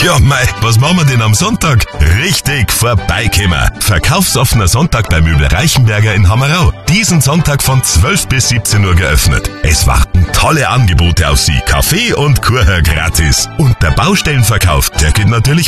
Ja, mei, was machen wir denn am Sonntag? Richtig, vorbeikommen. Verkaufsoffener Sonntag bei Möbel Reichenberger in Hammerau. Diesen Sonntag von 12 bis 17 Uhr geöffnet. Es warten tolle Angebote auf Sie. Kaffee und Kuchen gratis. Und der Baustellenverkauf, der geht natürlich